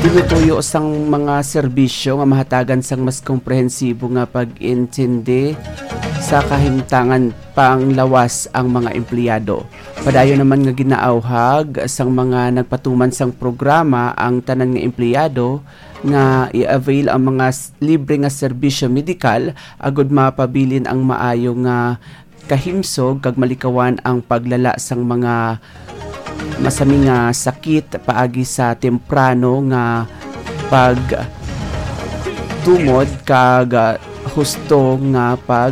Binutuyo sang mga serbisyo nga mahatagan sang mas komprehensibo nga pag-intindi sa kahimtangan panglawas ang mga empleyado. Padayon naman nga ginaawhag sang mga nagpatuman sang programa ang tanan nga empleyado nga i-avail ang mga libre nga serbisyo medikal agud mapabilin ang maayo nga kahimsog kag malikawan ang paglala sang mga masami nga sakit paagi sa temprano nga pag tumod kag husto nga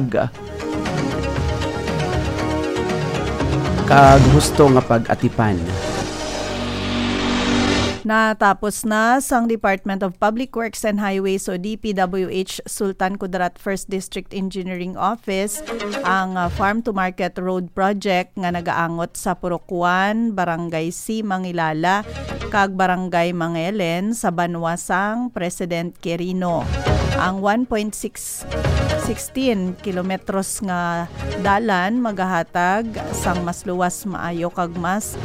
pag-atipan. Natapos na sang Department of Public Works and Highways o DPWH Sultan Kudarat 1st District Engineering Office ang Farm to Market Road Project nga nagaangot sa Purukuan, Barangay C. Mangilala, kag Barangay Mangelen sa Banwasang President Quirino. Ang 1.16 kilometros nga dalan magahatag sang mas luwas maayo kag mas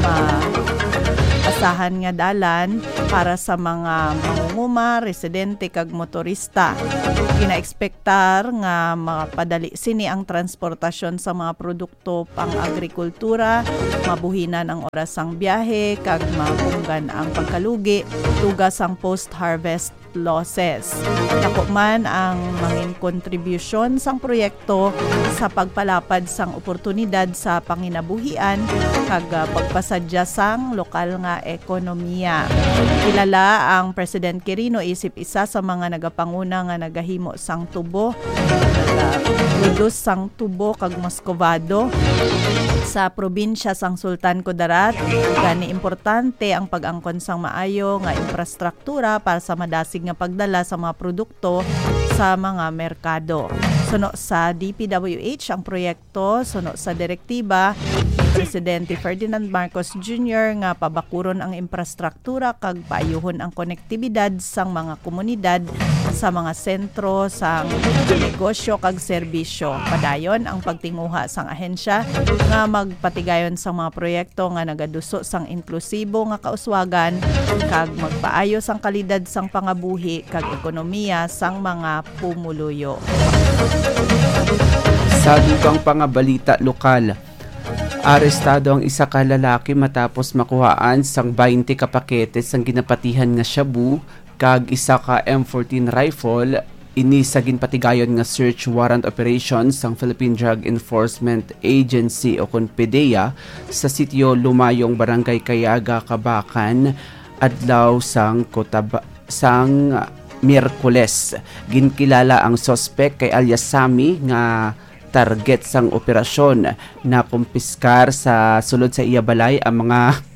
asahan nga dalan para sa mga mangunguma, residente kag motorista. Kinaekspektar nga mapadali sini ang transportasyon sa mga produkto pang agrikultura, mabuhinan ang oras ang biyahe kag mabunggan ang pagkalugi, tugas ang post-harvest losses. Dako man ang mangin kontribusyon sang proyekto sa pagpalapad sang oportunidad sa panginabuhian kag pagpasadya sang lokal nga ekonomiya. Kilala ang President Quirino isip isa sa mga nagapanguna nga nagahimo sang tubo, nagaproduce sang tubo kag muscovado sa probinsya sang Sultan Kudarat. Gani importante ang pag-angkon sang maayo nga infrastruktura para sa madasig nga pagdala sa mga produkto sa mga merkado. Suno sa DPWH ang proyekto, suno sa direktiba ni Presidente Ferdinand Marcos Jr. nga pabakuron ang infrastruktura kag paayuhon ang konektibidad sang mga komunidad sa mga sentro sang negosyo kag serbisyo. Padayon ang pagtinguha sang ahensya nga magpatigayon sa mga proyekto nga nagaduso sang inklusibo nga kauswagan kag magpaayo sang kalidad sang pangabuhi kag ekonomiya sang mga pumuluyo. Sa dugang pangabalita lokal, arestado ang isa ka lalaki matapos makuhaan sang 20 ka pakete sang ginapatihan nga shabu kag isa ka M14 rifle. Ini sa ginpatigayon nga search warrant operation sang Philippine Drug Enforcement Agency o PDEA sa sitio Lumayong, Barangay Kayaga, Kabakan, adlaw sang Miyerkules. Ginkilala ang suspect kay alias Sammy nga target sang operasyon na kumpiskar sa sulod sa Iyabalay ang mga